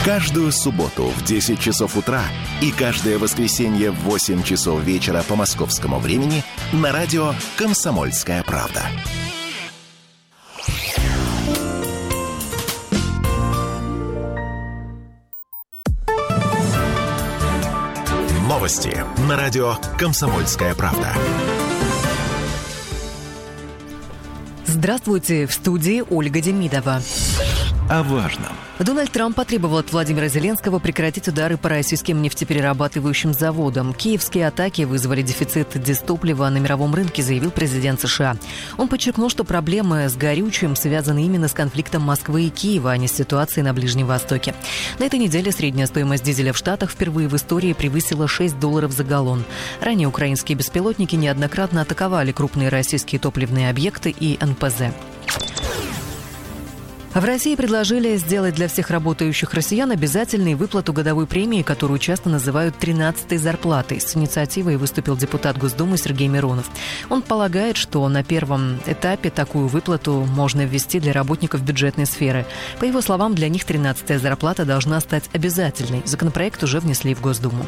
Каждую субботу в 10 часов утра и каждое воскресенье в 8 часов вечера по московскому времени на радио «Комсомольская правда». Новости на радио «Комсомольская правда». Здравствуйте, в студии Ольга Демидова. О важном. Дональд Трамп потребовал от Владимира Зеленского прекратить удары по российским нефтеперерабатывающим заводам. Киевские атаки вызвали дефицит дистоплива на мировом рынке, заявил президент США. Он подчеркнул, что проблемы с горючим связаны именно с конфликтом Москвы и Киева, а не с ситуацией на Ближнем Востоке. На этой неделе средняя стоимость дизеля в Штатах впервые в истории превысила $6 за галлон. Ранее украинские беспилотники неоднократно атаковали крупные российские топливные объекты и НПЗ. В России предложили сделать для всех работающих россиян обязательной выплату годовой премии, которую часто называют 13-й зарплатой. С инициативой выступил депутат Госдумы Сергей Миронов. Он полагает, что на первом этапе такую выплату можно ввести для работников бюджетной сферы. По его словам, для них 13-я зарплата должна стать обязательной. Законопроект уже внесли в Госдуму.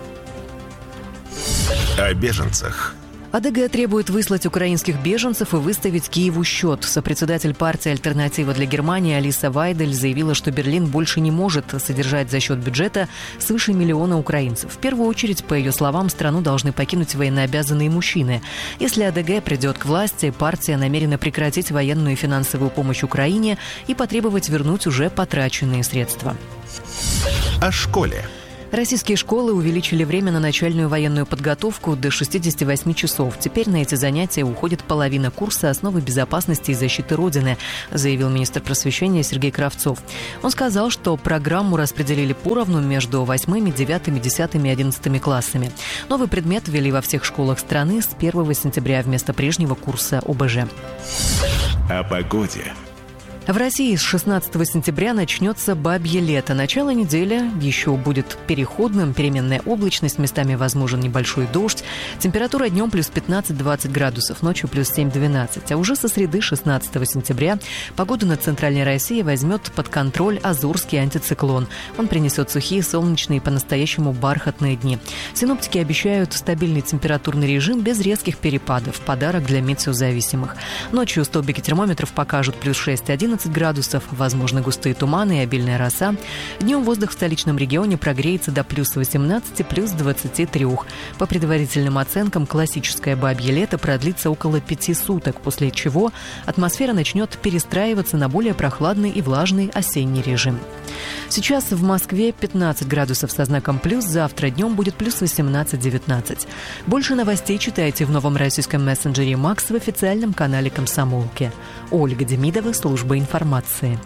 О беженцах. АДГ требует выслать украинских беженцев и выставить Киеву счет. Сопредседатель партии «Альтернатива для Германии» Алиса Вайдель заявила, что Берлин больше не может содержать за счет бюджета свыше 1 миллиона украинцев. В первую очередь, по ее словам, страну должны покинуть военнообязанные мужчины. Если АДГ придет к власти, партия намерена прекратить военную и финансовую помощь Украине и потребовать вернуть уже потраченные средства. О школе. Российские школы увеличили время на начальную военную подготовку до 68 часов. Теперь на эти занятия уходит половина курса «Основы безопасности и защиты Родины», заявил министр просвещения Сергей Кравцов. Он сказал, что программу распределили поровну между 8, 9, 10 и 11 классами. Новый предмет ввели во всех школах страны с 1 сентября вместо прежнего курса ОБЖ. О погоде. В России с 16 сентября начнется бабье лето. Начало недели еще будет переходным, переменная облачность, местами возможен небольшой дождь. Температура днем плюс 15-20 градусов, ночью плюс 7-12. А уже со среды 16 сентября погоду над Центральной Россией возьмет под контроль Азорский антициклон. Он принесет сухие, солнечные и по-настоящему бархатные дни. Синоптики обещают стабильный температурный режим без резких перепадов. Подарок для метеозависимых. Ночью столбики термометров покажут плюс 6-11 градусов, возможны густые туманы и обильная роса. Днем воздух в столичном регионе прогреется до плюс 18, плюс 23. По предварительным оценкам, классическое бабье лето продлится около 5 суток, после чего атмосфера начнет перестраиваться на более прохладный и влажный осенний режим. Сейчас в Москве 15 градусов со знаком плюс, завтра днем будет плюс 18-19. Больше новостей читайте в новом российском мессенджере «Макс» в официальном канале «Комсомолки». Ольга Демидова, служба информации.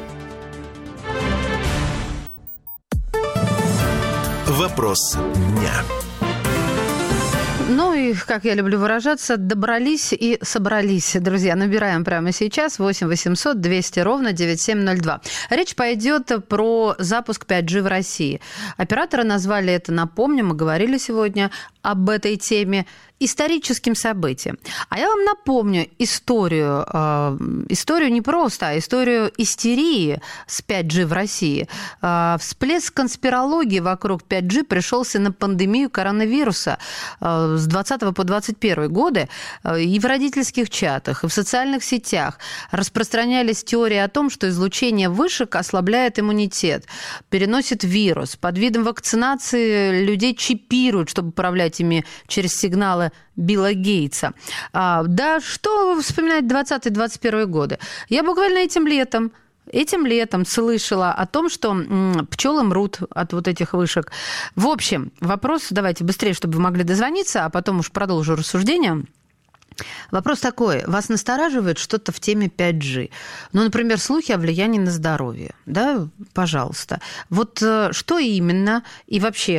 Вопрос дня. Ну и, как я люблю выражаться, добрались и собрались. Друзья, набираем прямо сейчас 8 800 200 ровно 9702. Речь пойдет про запуск 5G в России. Операторы назвали это, напомню, мы говорили сегодня об этой теме, историческим событием. А я вам напомню историю не просто, а историю истерии с 5G в России. Всплеск конспирологии вокруг 5G пришелся на пандемию коронавируса с 20 по 21 годы. И в родительских чатах, и в социальных сетях распространялись теории о том, что излучение вышек ослабляет иммунитет, переносит вирус. Под видом вакцинации людей чипируют, чтобы управлять ими через сигналы Билла Гейтса. Да что вспоминать 20-21 годы? Я буквально этим летом слышала о том, что пчелы мрут от вот этих вышек. В общем, вопрос, давайте быстрее, чтобы вы могли дозвониться, а потом уж продолжу рассуждение. Вопрос такой. Вас настораживает что-то в теме 5G? Ну, например, слухи о влиянии на здоровье. Да, пожалуйста. Вот что именно и вообще...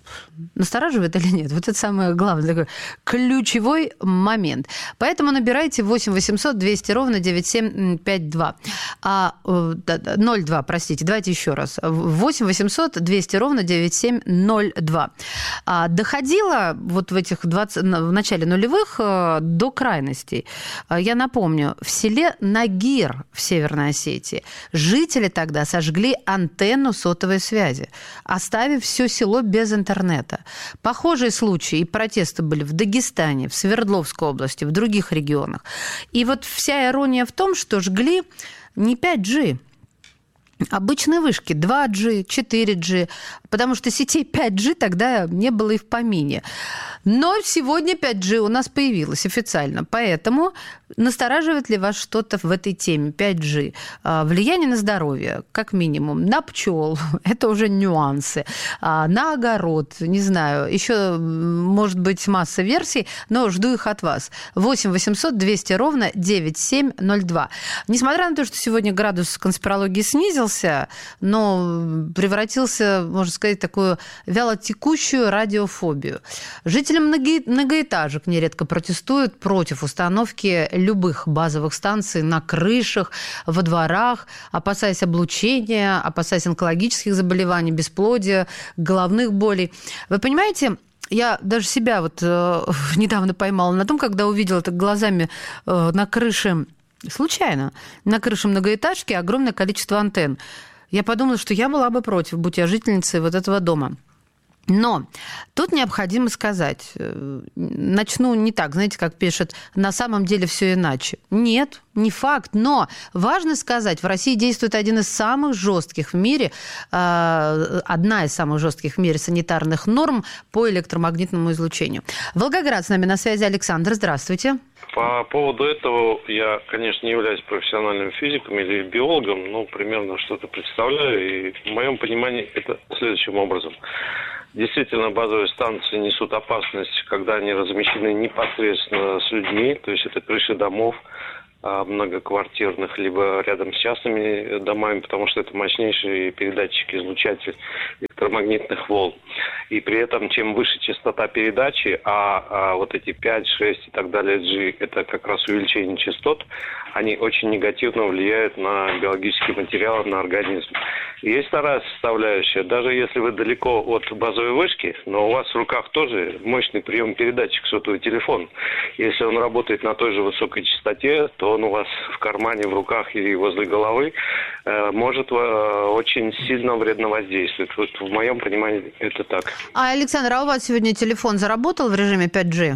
Настораживает или нет? Вот это самое главное, такой ключевой момент. Поэтому набирайте 8 800 200 ровно 9752. 02, простите, давайте еще раз. 8 800 200 ровно 9702. Доходило вот в начале нулевых до крайностей. Я напомню, в селе Нагир в Северной Осетии жители тогда сожгли антенну сотовой связи, оставив все село без интернета. Похожие случаи и протесты были в Дагестане, в Свердловской области, в других регионах. И вот вся ирония в том, что жгли не 5G, обычные вышки 2G, 4G, потому что сетей 5G тогда не было и в помине. Но сегодня 5G у нас появилось официально, поэтому настораживает ли вас что-то в этой теме 5G? Влияние на здоровье, как минимум, на пчел, это уже нюансы, на огород, не знаю, еще может быть масса версий, но жду их от вас. 8 800 200 ровно 9702. Несмотря на то, что сегодня градус конспирологии снизился, но превратился, можно сказать, в такую вялотекущую радиофобию. Жители многоэтажек нередко протестуют против установки любых базовых станций на крышах, во дворах, опасаясь облучения, опасаясь онкологических заболеваний, бесплодия, головных болей. Вы понимаете, я даже себя недавно поймала на том, когда увидела это глазами на крыше, случайно, на крыше многоэтажки огромное количество антенн. Я подумала, что я была бы против, будь я жительницей вот этого дома. Но тут необходимо сказать, начну не так, знаете, как пишет, на самом деле все иначе. Нет, не факт, но важно сказать, в России действует одна из самых жестких в мире санитарных норм по электромагнитному излучению. Волгоград с нами на связи. Александр, здравствуйте. По поводу этого я, конечно, не являюсь профессиональным физиком или биологом, но примерно что-то представляю. И в моем понимании это следующим образом. Действительно, базовые станции несут опасность, когда они размещены непосредственно с людьми, то есть это крыши домов многоквартирных, либо рядом с частными домами, потому что это мощнейший передатчик-излучатель электромагнитных волн. И при этом, чем выше частота передачи, вот эти 5, 6 и так далее G, это как раз увеличение частот, они очень негативно влияют на биологические материалы, на организм. И есть вторая составляющая. Даже если вы далеко от базовой вышки, но у вас в руках тоже мощный прием-передатчик, сотовый телефон. Если он работает на той же высокой частоте, то он у вас в кармане, в руках или возле головы может очень сильно вредно воздействовать. Вот в моем понимании это так. Александр, а у вас сегодня телефон заработал в режиме 5G?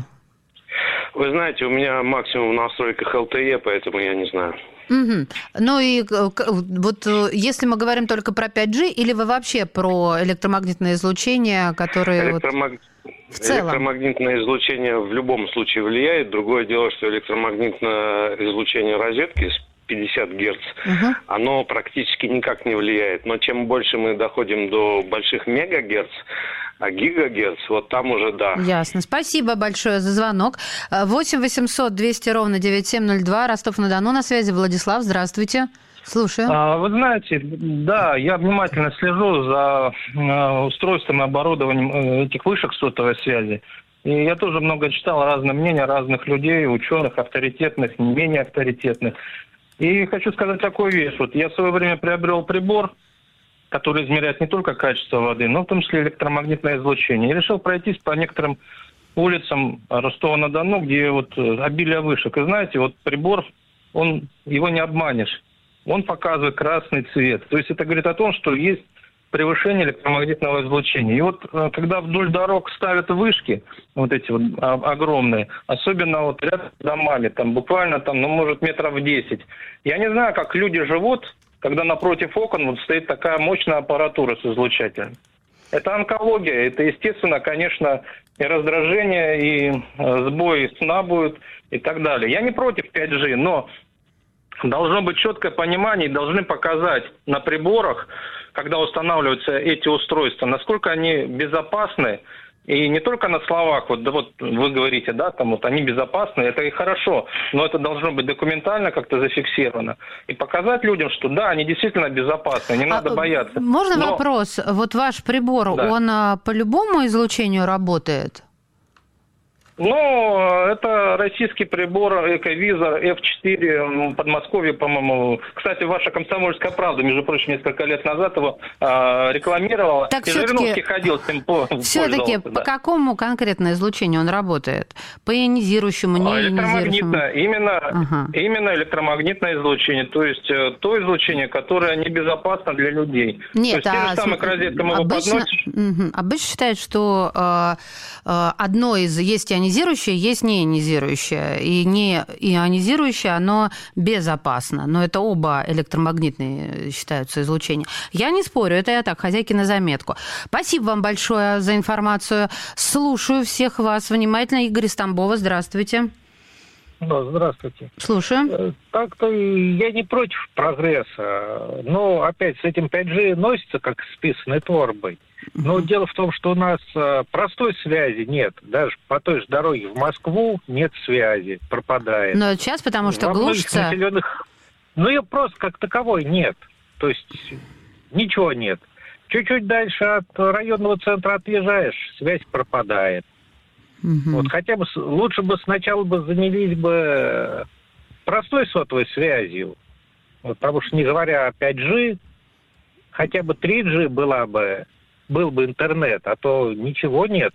Вы знаете, у меня максимум в настройках LTE, поэтому я не знаю. Угу. Ну и вот если мы говорим только про 5G, или вы вообще про электромагнитное излучение, которое в целом? Электромагнитное излучение в любом случае влияет. Другое дело, что электромагнитное излучение розетки с 50 Гц, оно практически никак не влияет. Но чем больше мы доходим до больших мегагерц, гигагерц, вот там уже да. Ясно. Спасибо большое за звонок. 8 800 200 ровно 9702. Ростов-на-Дону на связи. Владислав, здравствуйте. Слушаю. Вы знаете, да, я внимательно слежу за устройством и оборудованием этих вышек сотовой связи. И я тоже много читал разные мнения разных людей, ученых, авторитетных, не менее авторитетных. И хочу сказать такую вещь. Вот я в свое время приобрел прибор, который измеряет не только качество воды, но в том числе электромагнитное излучение. И решил пройтись по некоторым улицам Ростова-на-Дону, где вот обилие вышек. И знаете, вот прибор, его не обманешь. Он показывает красный цвет. То есть это говорит о том, что есть превышение электромагнитного излучения. И вот когда вдоль дорог ставят вышки, вот эти вот огромные, особенно вот рядом с домами, там буквально может метров 10. Я не знаю, как люди живут, когда напротив окон вот стоит такая мощная аппаратура с излучателем. Это онкология, это, естественно, конечно, и раздражение, и сбои сна будут, и так далее. Я не против 5G, но должно быть четкое понимание, и должны показать на приборах, когда устанавливаются эти устройства, насколько они безопасны И не только на словах, вот вы говорите, да, там вот они безопасны, это и хорошо, но это должно быть документально как-то зафиксировано. И показать людям, что да, они действительно безопасны, не надо бояться. Можно вопрос? Вот ваш прибор, да, он по любому излучению работает? Ну, это российский прибор Эковизор F4 в Подмосковье, по-моему. Кстати, ваша «Комсомольская правда», между прочим, несколько лет назад его рекламировала. Так и Жириновский ходил с ним все-таки по какому конкретно излучению он работает? По ионизирующему, не ионизирующему? Именно электромагнитное излучение. То есть то излучение, которое небезопасно для людей. Нет, то есть те же самые к розеткам его подносишь. Обычно считают, что одно из есть ионизирующее, есть неионизирующее. И неионизирующее, оно безопасно. Но это оба электромагнитные считаются излучения. Я не спорю, это я так, хозяйки на заметку. Спасибо вам большое за информацию. Слушаю всех вас внимательно. Игорь из Тамбова, здравствуйте. Да, здравствуйте. Слушаю. Так-то я не против прогресса. Но опять с этим 5G носится как с писаной торбой. Но дело в том, что у нас простой связи нет. Даже по той же дороге в Москву нет связи, пропадает. Но сейчас потому что глушится... населенных... Ну, ее просто как таковой нет. То есть ничего нет. Чуть-чуть дальше от районного центра отъезжаешь, связь пропадает. Вот хотя бы лучше бы сначала занялись бы простой сотовой связью. Вот, потому что, не говоря о 5G, хотя бы 3G был бы интернет, а то ничего нет.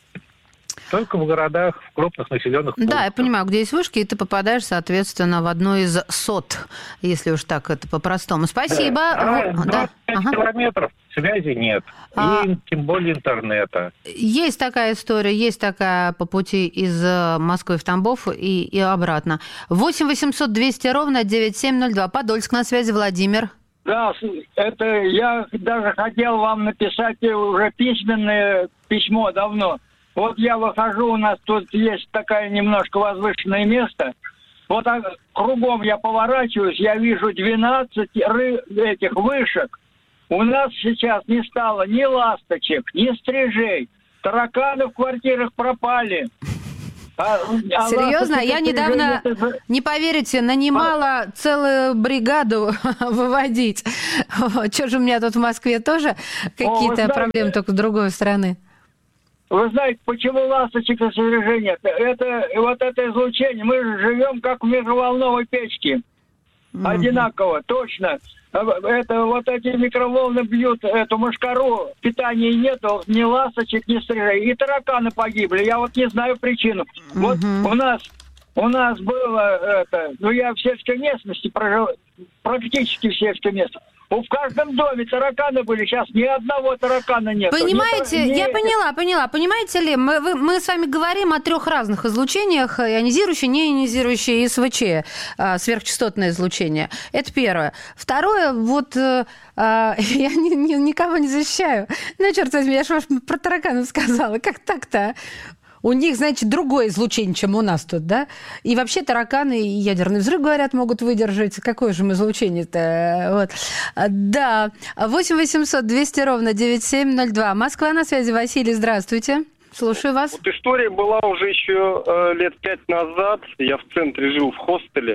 Только в городах, в крупных населенных пунктах. Да, я понимаю, где есть вышки, и ты попадаешь, соответственно, в одну из сот, если уж так это по-простому. Спасибо. Да. 5 километров связи нет, и тем более интернета. Есть такая история, есть такая по пути из Москвы в Тамбов и обратно. 8 800 200 ровно 9702. Подольск на связи, Владимир. Да, это я даже хотел вам написать уже письменное письмо давно. Вот я выхожу, у нас тут есть такое немножко возвышенное место. Вот кругом я поворачиваюсь, я вижу 12 этих вышек. У нас сейчас не стало ни ласточек, ни стрижей. Тараканы в квартирах пропали. Серьезно? Я недавно, не поверите, нанимала целую бригаду выводить. Что же у меня тут в Москве тоже какие-то проблемы, только с другой стороны? Вы знаете, почему ласточек и стрижей нет? Это излучение. Мы же живем как в микроволновой печке. Одинаково, точно. Эти микроволны бьют эту мошкару, питания нету, ни ласточек, ни стрижей. И тараканы погибли. Я не знаю причину. Вот у нас было я в сельской местности прожил, практически в сельской местности. В каждом доме тараканы были, сейчас ни одного таракана нет. Понимаете, я поняла. Понимаете ли, мы с вами говорим о 3 разных излучениях: ионизирующее, неионизирующее и СВЧ, сверхчастотное излучение. Это первое. Второе, я никого не защищаю. Ну, черт возьми, я же про тараканов сказала. Как так-то? У них, значит, другое излучение, чем у нас тут, да? И вообще тараканы и ядерный взрыв, говорят, могут выдержать. Какое же излучение-то? Да. 8 800 200 ровно 9702. Москва на связи. Василий, здравствуйте. Слушаю вас. Вот история была уже еще лет 5 назад. Я в центре жил в хостеле.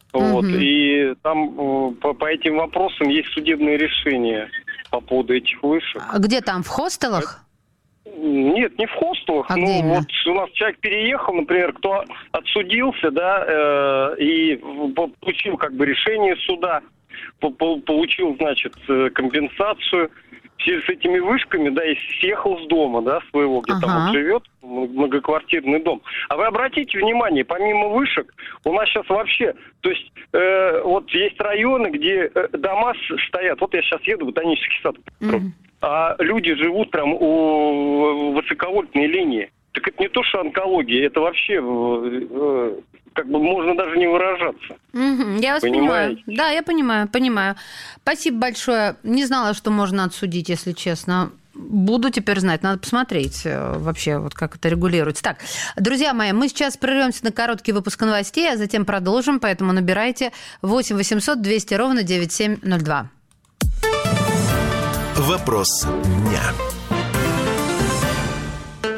И там по этим вопросам есть судебные решения по поводу этих вышек. А где там, в хостелах? Нет, не в хостелах. У нас человек переехал, например, кто отсудился, да, и получил решение суда, получил, значит, компенсацию с этими вышками, да, и съехал с дома, да, своего, где там живет, многоквартирный дом. А вы обратите внимание, помимо вышек, у нас сейчас вообще, то есть, есть районы, где дома стоят. Вот я сейчас еду в ботанический сад. А люди живут прям у высоковольтной линии. Так это не то, что онкология, это вообще можно даже не выражаться. Я вас понимаю. Да, я понимаю. Спасибо большое. Не знала, что можно отсудить, если честно. Буду теперь знать. Надо посмотреть вообще, как это регулируется. Так, друзья мои, мы сейчас прервемся на короткий выпуск новостей, а затем продолжим, поэтому набирайте 8 800 200 ровно 9702. Вопрос дня.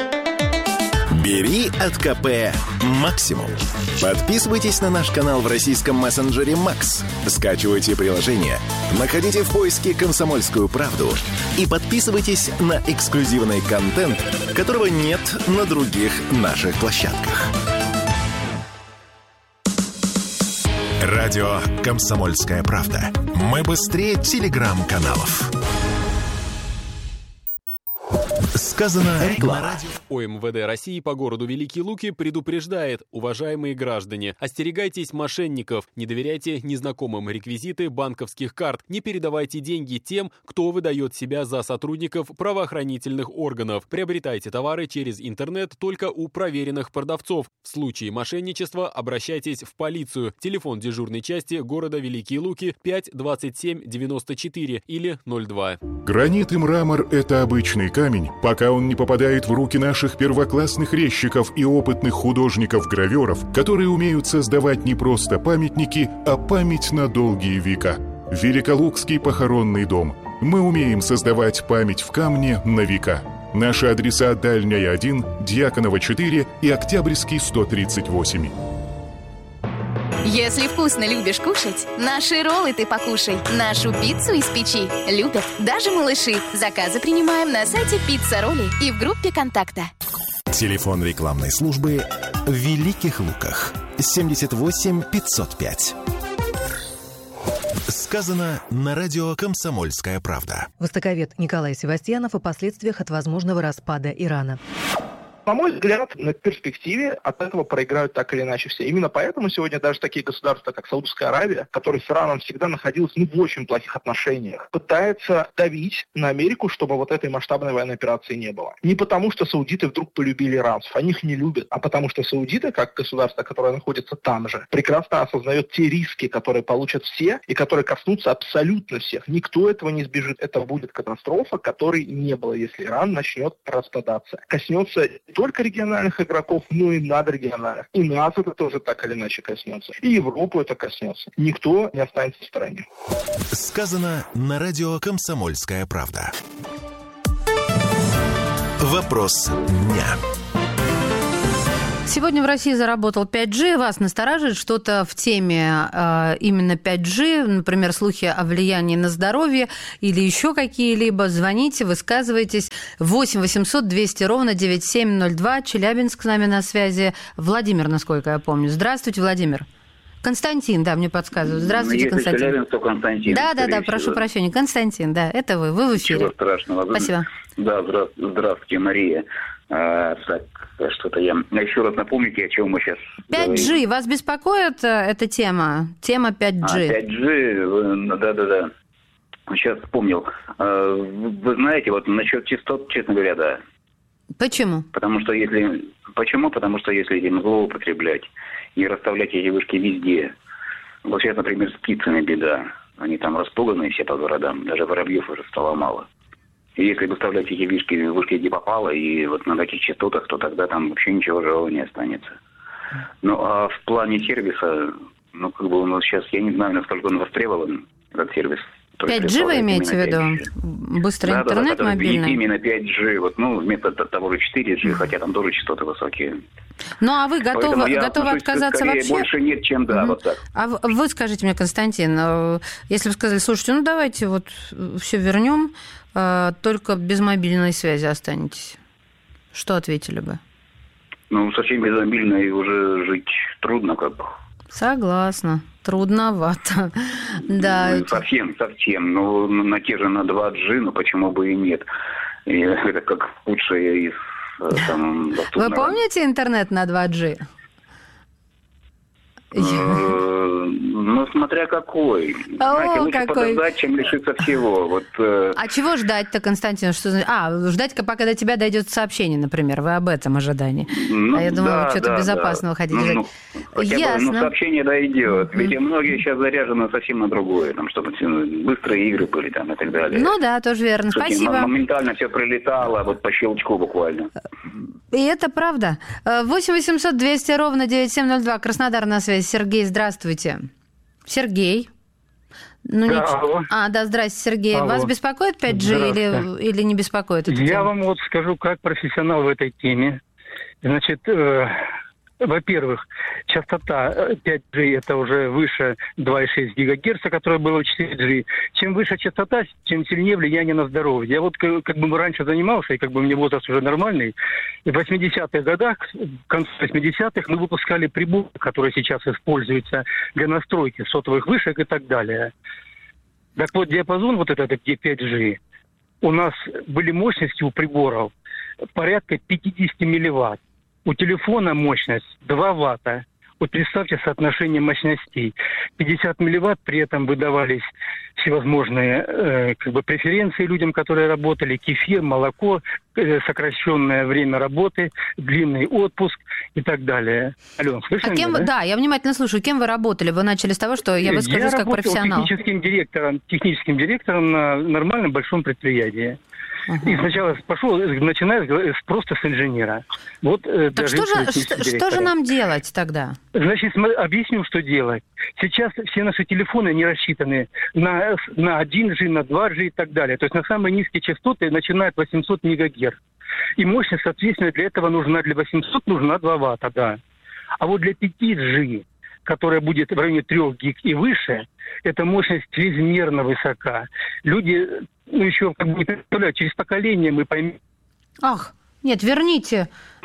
Бери от КП максимум. Подписывайтесь на наш канал в российском мессенджере Max. Скачивайте приложение, находите в поиске «Комсомольскую правду» и подписывайтесь на эксклюзивный контент, которого нет на других наших площадках. Радио «Комсомольская правда». Мы быстрее телеграм-каналов. Сказано реклама. ОМВД России по городу Великие Луки предупреждает: уважаемые граждане, остерегайтесь мошенников, не доверяйте незнакомым реквизиты банковских карт, не передавайте деньги тем, кто выдает себя за сотрудников правоохранительных органов. Приобретайте товары через интернет только у проверенных продавцов. В случае мошенничества обращайтесь в полицию. Телефон дежурной части города Великие Луки 5 27 94 или 02. Гранит и мрамор – это обычный камень, пока он не попадает в руки наших первоклассных резчиков и опытных художников-гравёров, которые умеют создавать не просто памятники, а память на долгие века. Великолукский похоронный дом. Мы умеем создавать память в камне на века. Наши адреса: Дальняя 1, Дьяконова 4 и Октябрьский 138. Если вкусно любишь кушать, наши роллы ты покушай. Нашу пиццу из печи любят даже малыши. Заказы принимаем на сайте Пицца Ролли и в группе КонтакТа. Телефон рекламной службы в Великих Луках 78 505. Сказано на радио «Комсомольская правда». Востоковед Николай Севастьянов о последствиях от возможного распада Ирана. На мой взгляд, на перспективе от этого проиграют так или иначе все. Именно поэтому сегодня даже такие государства, как Саудовская Аравия, которые с Ираном всегда находились в очень плохих отношениях, пытаются давить на Америку, чтобы вот этой масштабной военной операции не было. Не потому, что саудиты вдруг полюбили иранцев, они их не любят, а потому что саудиты, как государство, которое находится там же, прекрасно осознает те риски, которые получат все и которые коснутся абсолютно всех. Никто этого не избежит. Это будет катастрофа, которой не было, если Иран начнет распадаться. Коснется только региональных игроков, но и надрегиональных. И нас это тоже так или иначе коснется. И Европу это коснется. Никто не останется в стороне. Сказано на радио «Комсомольская правда». Вопрос дня. Сегодня в России заработал 5G. Вас настораживает что-то в теме именно 5G, например, слухи о влиянии на здоровье или еще какие-либо? Звоните, высказывайтесь. 8 800 200 ровно 9702. Челябинск с нами на связи. Владимир, насколько я помню. Здравствуйте, Владимир. Константин, да, мне подсказывают. Здравствуйте, если Константин. Челябинск, то Константин. Да, прошу прощения. Константин, да, это вы в эфире. Ничего страшного. Спасибо. Да, здравствуйте, Мария. Так, что-то я... Еще раз напомните, о чем мы сейчас 5G. говорим. Вас беспокоит эта тема? Тема 5G. 5G, да. Сейчас вспомнил. Вы знаете, вот насчет частот, честно говоря, да. Почему? Потому что если этим злоупотреблять и расставлять эти вышки везде. Вот сейчас, например, с птицами беда. Они там распуганные все по городам. Даже воробьев уже стало мало. И если выставлять эти вышки где попало, и вот на таких частотах, то тогда там вообще ничего живого не останется. Ну, а в плане сервиса, у нас сейчас, я не знаю, насколько он востребован, этот сервис. 5G вы имеете в виду? Быстрый интернет мобильный? Именно 5G. Вместо того же 4G, хотя там тоже частоты высокие. Ну, а вы готовы отказаться вообще? Больше нет, чем да, вот так. А вы скажите мне, Константин, если бы сказали, слушайте, давайте вот все вернем, только без мобильной связи останетесь. Что ответили бы? Совсем без мобильной уже жить трудно, Согласна. Трудновато. Да. Совсем. На те же на 2G, почему бы и нет. И это как лучшее из доступного. Вы помните интернет на 2G? Смотря какой. Знаете, лучше подождать, чем лишиться всего. А чего ждать-то, Константин? Ждать, пока до тебя дойдет сообщение, например. Вы об этом ожидании. Я думаю, что-то безопасного хотите ждать. Ясно. Сообщение дойдет. Ведь многие сейчас заряжены совсем на другое. Чтобы быстрые игры были и так далее. Тоже верно. Спасибо. Моментально все прилетало, по щелчку буквально. И это правда. 8 800 200 ровно 9702. Краснодар на связи. Сергей, здравствуйте. Сергей. Здрасте, Сергей. Алло. Вас беспокоит 5G или не беспокоит эта тема? Я вам скажу, как профессионал в этой теме. Значит, во-первых, частота 5G это уже выше 2,6 ГГц, которая была у 4G. Чем выше частота, тем сильнее влияние на здоровье. Я вот как бы раньше занимался, и как бы мне возраст уже нормальный. И в 80-х годах, в конце 80-х, мы выпускали приборы, которые сейчас используются для настройки сотовых вышек и так далее. Так вот, диапазон вот этот, где 5G, у нас были мощности у приборов порядка 50 милливатт. У телефона мощность 2 ватта. Вот представьте соотношение мощностей. 50 милливатт, при этом выдавались всевозможные преференции людям, которые работали. Кефир, молоко, сокращенное время работы, длинный отпуск и так далее. Алена, слышно меня, да, я внимательно слушаю. Кем вы работали? Вы начали с того, что я выскажусь как профессионал. Я работал техническим директором на нормальном большом предприятии. И сначала начиная просто с инженера. Вот, так что же нам делать тогда? Значит, объясню, что делать. Сейчас все наши телефоны не рассчитаны на 1G, на 2G и так далее. То есть на самые низкие частоты начинают 800 МГц. И мощность, соответственно, для этого нужна, для 800 нужна 2 ватта, да. А вот для 5G, которая будет в районе 3 гиг и выше, эта мощность чрезмерно высока. Люди... еще как бы не представляю, через поколение мы поймем. Ах, нет, верните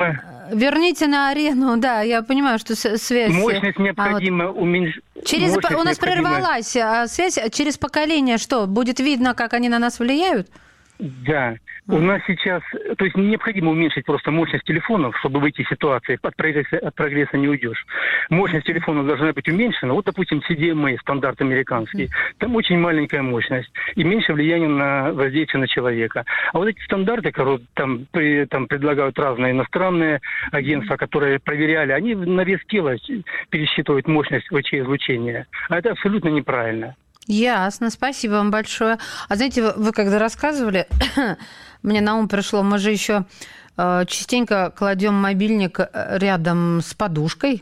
на арену, да, я понимаю, что связь... Мощность необходимо уменьшить. У нас прервалась связь, через поколение что, будет видно, как они на нас влияют? Да. У нас сейчас, то есть необходимо уменьшить просто мощность телефонов, чтобы выйти из ситуации. От прогресса не уйдешь. Мощность телефонов должна быть уменьшена. Вот, допустим, CDMA, стандарт американский. Там очень маленькая мощность и меньше влияния на воздействие на человека. А вот эти стандарты, которые там предлагают разные иностранные агентства, которые проверяли, они на вес тела пересчитывают мощность ВЧ-излучения. А это абсолютно неправильно. Ясно, спасибо вам большое. А знаете, вы когда рассказывали, мне на ум пришло, мы же еще частенько кладем мобильник рядом с подушкой,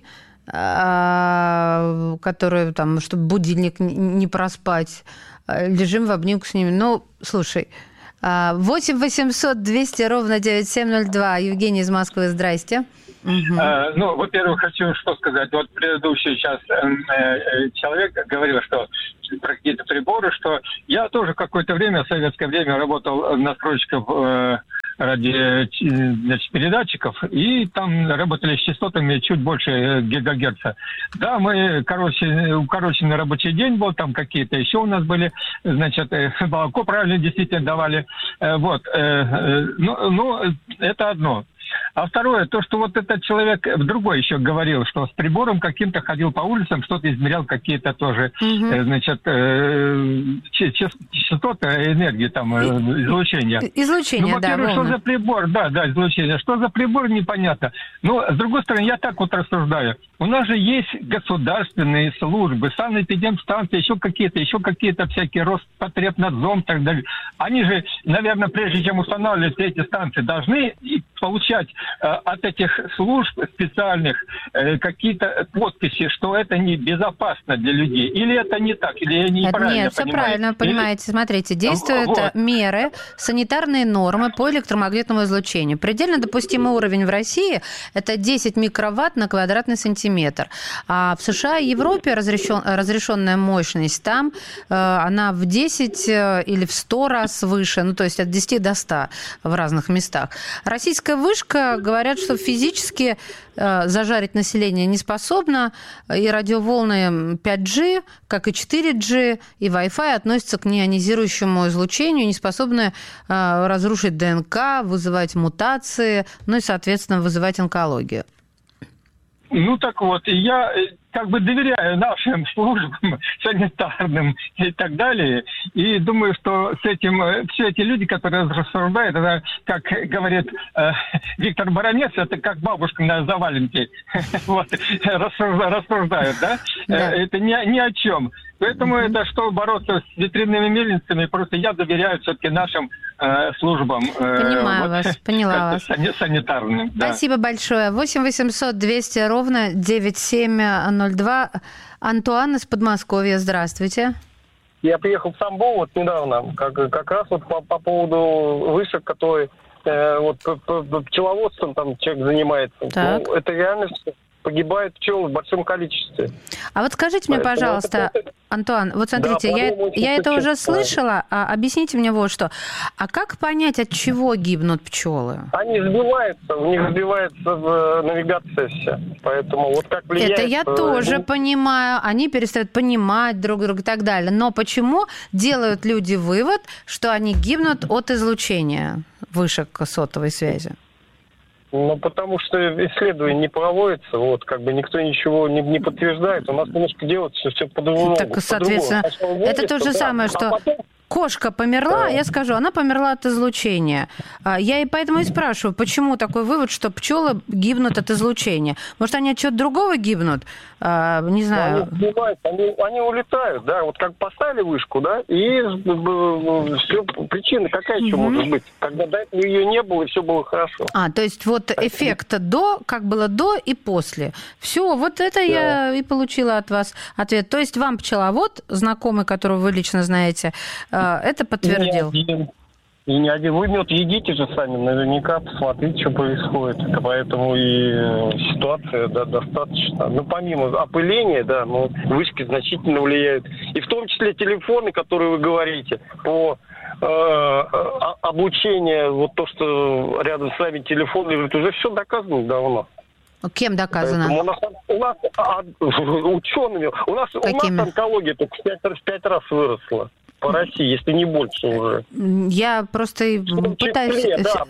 которую там, чтобы будильник не проспать, лежим в обнимку с ними. Ну, слушай, 8 800 200 ровно 9702. Евгений из Москвы, здрасте. Ну, во-первых, хочу что сказать. Вот предыдущий сейчас человек говорил, что про какие-то приборы, что я тоже какое-то время, в советское время, работал настройщиком передатчиков, и там работали с частотами чуть больше гигагерца. Да, мы, укороченный рабочий день был, там какие-то еще у нас были, значит, молоко правильно действительно давали. Вот. Ну, это одно. А второе, то, что вот этот человек другой еще говорил, что с прибором каким-то ходил по улицам, что-то измерял какие-то тоже, значит, частоты энергии, там, излучения. Излучение, ну, во-первых, да, что за прибор? Да, излучение. Что за прибор, непонятно. Но, с другой стороны, я так вот рассуждаю. У нас же есть государственные службы, санэпидемстанции, еще какие-то всякие Роспотребнадзор и так далее. Они же, наверное, прежде чем устанавливать эти станции, должны получать от этих служб специальных какие-то подписи, что это небезопасно для людей. Или это не так, или я неправильно Нет, все понимаю. правильно понимаете. Смотрите, действуют меры, санитарные нормы по электромагнитному излучению. Предельно допустимый уровень в России – это 10 микроватт на квадратный сантиметр. А в США и Европе разрешенная мощность там, она в 10 или в 100 раз выше, ну то есть от 10 до 100 в разных местах. Российская вышка, говорят, что физически зажарить население не способна, и радиоволны 5G, как и 4G, и Wi-Fi относятся к неионизирующему излучению, не способны разрушить ДНК, вызывать мутации, ну и, соответственно, вызывать онкологию. Ну так вот, я как бы доверяю нашим службам санитарным и так далее, и думаю, что с этим все эти люди, которые рассуждают, это, как говорит Виктор Баранец, это как бабушка на заваленке рассуждают, да? Это ни о чем. Поэтому это что бороться с ветряными мельницами, просто я доверяю все-таки нашим службам. Понимаю вас, поняла вас. Санитарным. Спасибо большое. 8 800 200 ровно 9702. Антуан из Подмосковья, здравствуйте. Я приехал в Тамбов вот недавно, как раз вот по поводу вышек, которые вот пчеловодством там человек занимается, ну, это реально погибают пчелы в большом количестве. А вот скажите мне, пожалуйста, Антуан, вот смотрите, я это уже слышала, а объясните мне вот что. А как понять, от чего гибнут пчелы? Они сбиваются, у них сбивается навигация вся. Поэтому вот как влияет... Это я тоже понимаю. Они перестают понимать друг друга и так далее. Но почему делают люди вывод, что они гибнут от излучения вышек сотовой связи? Ну, потому что исследования не проводятся, вот, как бы никто ничего не подтверждает. У нас немножко делается все по-другому. Так, соответственно, это то же самое, что... Потом... Кошка померла, я скажу, она померла от излучения. Я и поэтому и спрашиваю, почему такой вывод, что пчелы гибнут от излучения? Может, они от чего-то другого гибнут? Не знаю. Они улетают, да, вот как поставили вышку, да, и все, причина какая еще может быть? Когда до этого ее не было, и все было хорошо. То есть вот эффект до, как было до и после. Все, вот это я и получила от вас ответ. То есть вам пчеловод, знакомый, которого вы лично знаете, это подтвердил? И не один. Вы мед едите же сами, наверняка посмотрите, что происходит. Поэтому и ситуация, да, достаточно. Ну, помимо опыления, да, но вышки значительно влияют. И в том числе телефоны, которые вы говорите, по облучению, вот то, что рядом с вами телефон лежит, уже все доказано давно. Кем доказано? У нас учеными. У нас онкология только в 5 раз выросла. По России, если не больше уже. Я просто пытаюсь...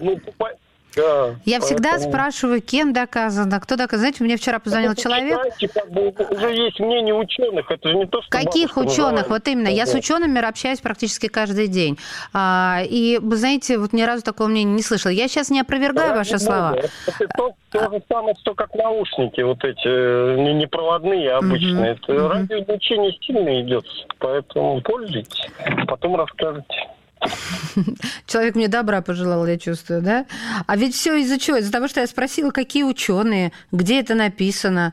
Я всегда спрашиваю, кем доказано, кто доказано. Знаете, мне вчера позвонил человек... Уже есть мнение ученых, это же не то, что... Каких ученых? Вот именно. Я с учеными общаюсь практически каждый день. И, вы знаете, вот ни разу такого мнения не слышала. Я сейчас не опровергаю ваши слова. Это то же самое, что как наушники, вот эти непроводные обычные. Это радиоизлучение сильно идет, поэтому пользуйтесь, потом расскажете. Человек мне добра пожелал, я чувствую, да? А ведь все из-за чего? Из-за того, что я спросила, какие ученые, где это написано.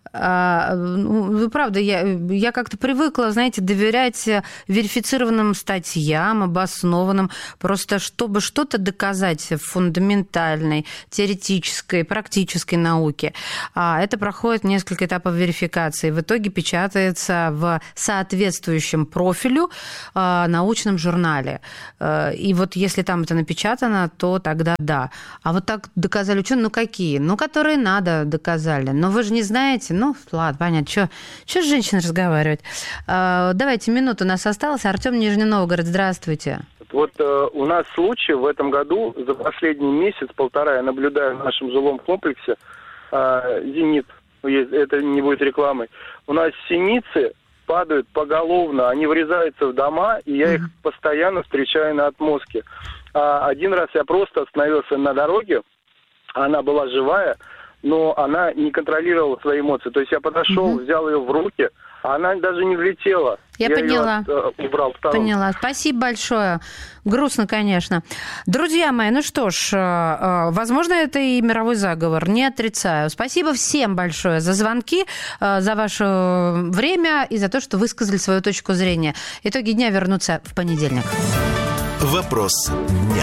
Вы правда, я как-то привыкла, знаете, доверять верифицированным статьям, обоснованным, просто чтобы что-то доказать в фундаментальной, теоретической, практической науке. Это проходит несколько этапов верификации. В итоге печатается в соответствующем профилю научном журнале. И вот если там это напечатано, то тогда да. А вот так доказали ученые, ну какие? Ну, которые надо, доказали. Но вы же не знаете. Ну, ладно, понятно. Что с женщиной разговаривать? Давайте, минуту у нас осталось. Артём, Нижний Новгород, здравствуйте. Вот у нас случай в этом году, за последний месяц-полтора, я наблюдаю в нашем жилом комплексе «Зенит», это не будет рекламой, у нас синицы падают поголовно, они врезаются в дома, и я их постоянно встречаю на отмостке. Один раз я просто остановился на дороге, она была живая, но она не контролировала свои эмоции. То есть я подошел, взял ее в руки, а она даже не влетела. Я поняла. Ее убрал в сторонку. Поняла. Спасибо большое. Грустно, конечно. Друзья мои, ну что ж, возможно, это и мировой заговор. Не отрицаю. Спасибо всем большое за звонки, за ваше время и за то, что высказали свою точку зрения. Итоги дня вернутся в понедельник. Вопрос дня.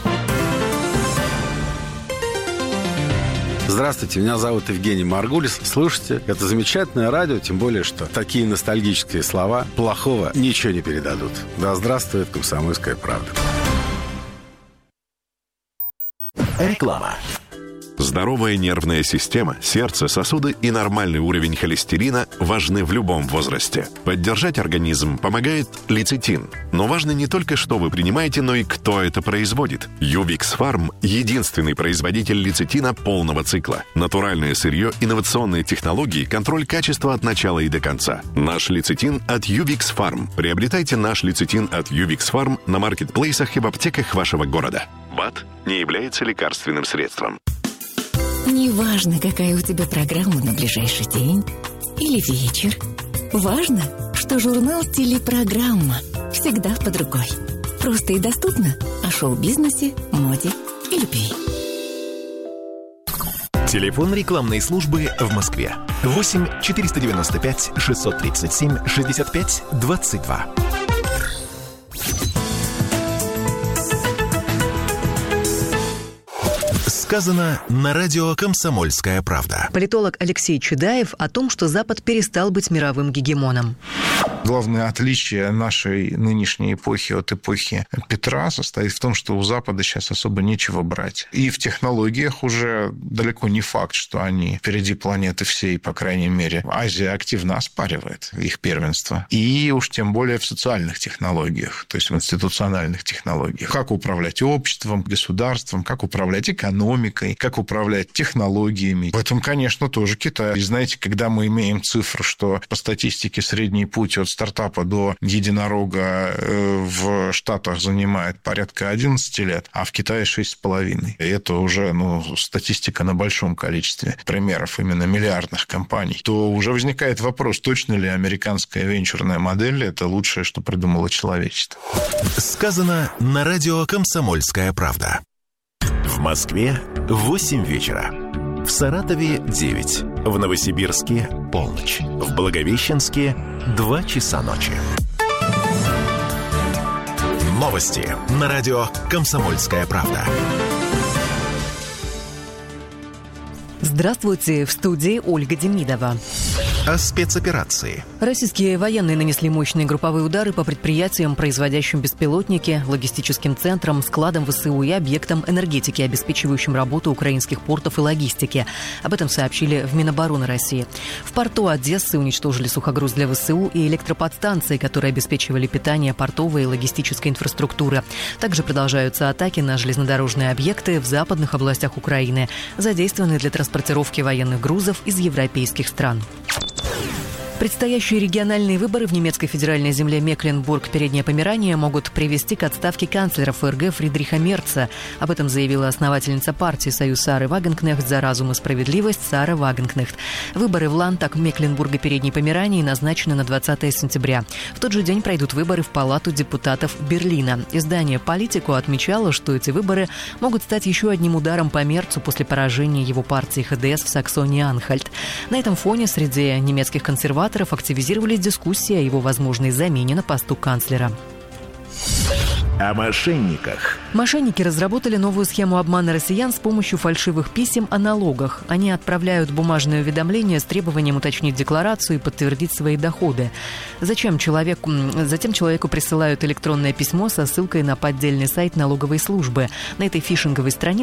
Здравствуйте, меня зовут Евгений Маргулис. Слушайте, это замечательное радио, тем более, что такие ностальгические слова плохого ничего не передадут. Да здравствует «Комсомольская правда». Реклама. Здоровая нервная система, сердце, сосуды и нормальный уровень холестерина важны в любом возрасте. Поддержать организм помогает лецитин. Но важно не только, что вы принимаете, но и кто это производит. Ювикс Фарм – единственный производитель лецитина полного цикла. Натуральное сырье, инновационные технологии, контроль качества от начала и до конца. Наш лецитин от Ювикс Фарм. Приобретайте наш лецитин от Ювикс Фарм на маркетплейсах и в аптеках вашего города. БАД не является лекарственным средством. Неважно, какая у тебя программа на ближайший день или вечер. Важно, что журнал «Телепрограмма» всегда под рукой. Просто и доступно о шоу-бизнесе, моде и любви. Телефон рекламной службы в Москве. 8 495 637 65 22. Сказано на радио «Комсомольская правда». Политолог Алексей Чедаев о том, что Запад перестал быть мировым гегемоном. Главное отличие нашей нынешней эпохи от эпохи Петра состоит в том, что у Запада сейчас особо нечего брать. И в технологиях уже далеко не факт, что они впереди планеты всей, по крайней мере. Азия активно оспаривает их первенство. И уж тем более в социальных технологиях, то есть в институциональных технологиях. Как управлять обществом, государством, как управлять экономикой, как управлять технологиями. В этом, конечно, тоже Китай. И знаете, когда мы имеем цифру, что по статистике средний путь от стартапа до единорога в Штатах занимает порядка 11 лет, а в Китае 6,5. И это уже статистика на большом количестве примеров именно миллиардных компаний. То уже возникает вопрос, точно ли американская венчурная модель – это лучшее, что придумало человечество. Сказано на радио «Комсомольская правда». В Москве 8 вечера. В Саратове 9. В Новосибирске полночь. В Благовещенске 2 часа ночи. Новости на радио «Комсомольская правда». Здравствуйте, в студии Ольга Демидова. О спецоперации. Российские военные нанесли мощные групповые удары по предприятиям, производящим беспилотники, логистическим центрам, складам ВСУ и объектам энергетики, обеспечивающим работу украинских портов и логистики. Об этом сообщили в Минобороны России. В порту Одессы уничтожили сухогруз для ВСУ и электроподстанции, которые обеспечивали питание портовой и логистической инфраструктуры. Также продолжаются атаки на железнодорожные объекты в западных областях Украины, задействованные для транспортировки военных грузов из европейских стран. Предстоящие региональные выборы в немецкой федеральной земле Мекленбург-Переднее Померание могут привести к отставке канцлера ФРГ Фридриха Мерца. Об этом заявила основательница партии «Союз Сары Вагенкнехт за разум и справедливость» Сара Вагенкнехт. Выборы в Ландтаг Мекленбурга-Передней Померании назначены на 20 сентября. В тот же день пройдут выборы в Палату депутатов Берлина. Издание «Политику» отмечало, что эти выборы могут стать еще одним ударом по Мерцу после поражения его партии ХДС в Саксонии-Анхальт. На этом фоне среди немецких консерваторов активизировались дискуссии о его возможной замене на посту канцлера. О мошенниках. Мошенники разработали новую схему обмана россиян с помощью фальшивых писем о налогах. Они отправляют бумажное уведомление с требованием уточнить декларацию и подтвердить свои доходы. Затем человеку присылают электронное письмо со ссылкой на поддельный сайт налоговой службы. На этой фишинговой странице